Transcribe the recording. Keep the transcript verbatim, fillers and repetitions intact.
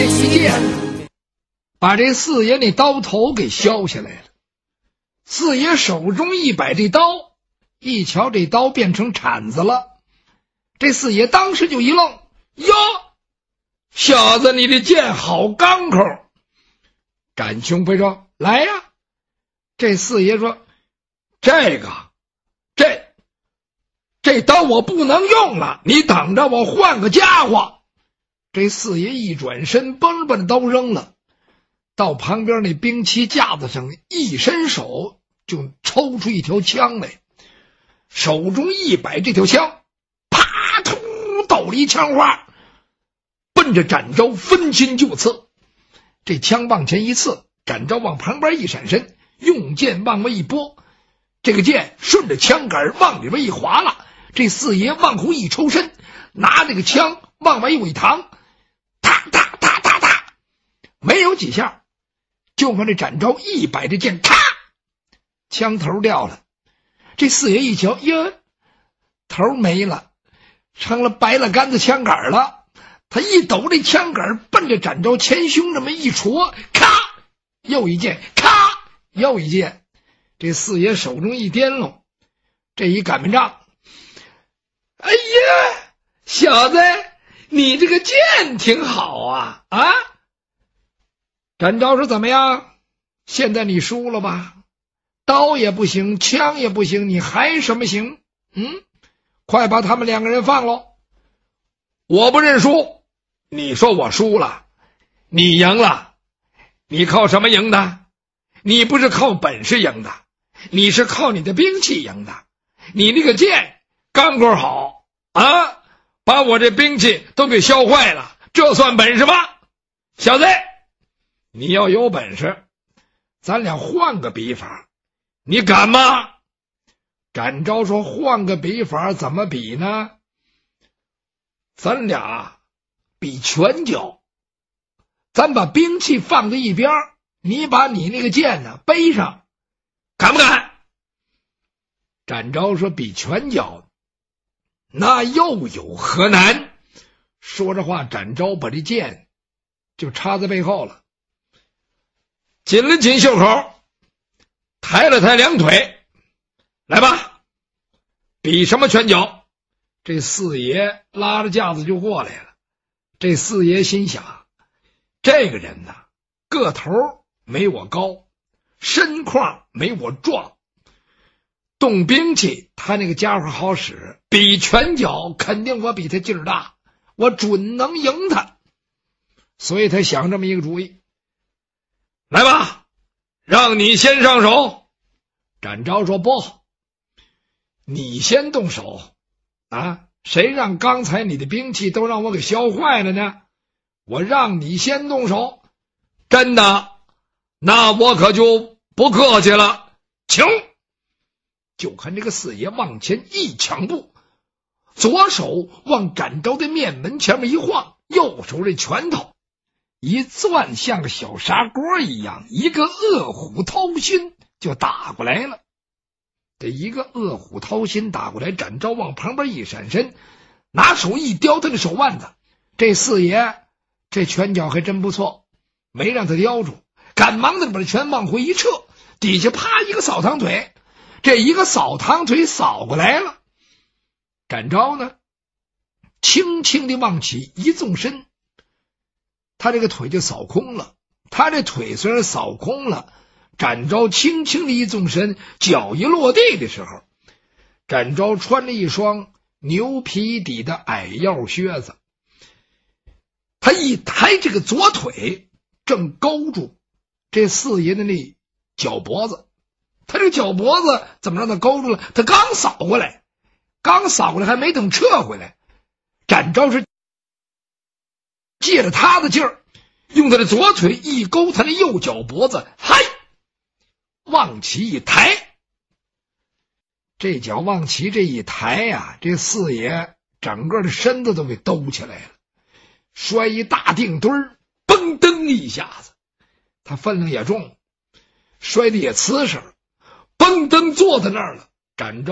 这一剑把这四爷那刀头给削下来了。四爷手中一摆这刀，一瞧这刀变成铲子了。这四爷当时就一愣，哟，小子你的剑好刚口。展雄飞说，来呀。这四爷说，这个这这刀我不能用了，你等着我换个家伙。这四爷一转身，嘣把那刀扔了，到旁边那兵器架子上一伸手就抽出一条枪来，手中一摆这条枪，啪突倒了一枪花，奔着展昭分心就刺。这枪往前一刺，展昭往旁边一闪身，用剑往外一拨，这个剑顺着枪杆往里边一划了。这四爷往后一抽身，拿这个枪往外一搪，哒哒哒哒哒，没有几下，就看这展昭一摆这剑，咔，枪头掉了。这四爷一瞧，哟，头没了，成了白了杆子枪杆了。他一抖这枪杆，奔着展昭前胸这么一戳，咔，又一剑，咔，又一剑。这四爷手中一掂拢，这一擀面杖，哎呀，小子，你这个剑挺好啊啊！展昭说，怎么样？现在你输了吧？刀也不行，枪也不行，你还什么行？嗯，快把他们两个人放喽！我不认输。你说我输了，你赢了，你靠什么赢的？你不是靠本事赢的，你是靠你的兵器赢的。你那个剑刚口好啊，把我这兵器都给削坏了，这算本事吗？小子，你要有本事，咱俩换个比法，你敢吗？展昭说，换个比法怎么比呢？咱俩比拳脚，咱把兵器放在一边，你把你那个剑呢背上，敢不敢？展昭说，比拳脚，那又有何难？说着话，展昭把这剑就插在背后了，紧了紧袖口，抬了抬两腿，来吧，比什么拳脚？这四爷拉着架子就过来了。这四爷心想，这个人呢，个头没我高，身况没我壮，动兵器他那个家伙好使，比拳脚肯定我比他劲儿大，我准能赢他。所以他想这么一个主意，来吧，让你先上手。展昭说，不，你先动手啊！谁让刚才你的兵器都让我给削坏了呢？我让你先动手。真的？那我可就不客气了，请。就看这个四爷往前一抢步，左手往展昭的面门前面一晃，右手这拳头一攥，像个小砂锅一样，一个饿虎掏心就打过来了。这一个饿虎掏心打过来，展昭往旁边一闪身，拿手一叼他的手腕子。这四爷这拳脚还真不错，没让他叼住，赶忙的把这拳往回一撤，底下啪一个扫堂腿，这一个扫堂腿扫过来了。展昭呢，轻轻的往起一纵身，他这个腿就扫空了。他这腿虽然扫空了，展昭轻轻的一纵身，脚一落地的时候，展昭穿着一双牛皮底的矮腰靴子，他一抬这个左腿，正勾住这四爷的那脚脖子。他这个脚脖子怎么让他勾住了？他刚扫过来，刚扫过来还没等撤回来，展昭是借着他的劲儿，用他的左腿一勾他的右脚脖子，嗨，往起一抬。这脚往起这一抬呀、啊，这四爷整个的身子都给兜起来了，摔一大腚墩儿，嘣噔一下子，他分量也重，摔得也瓷实，嘣噔坐在那儿了。展昭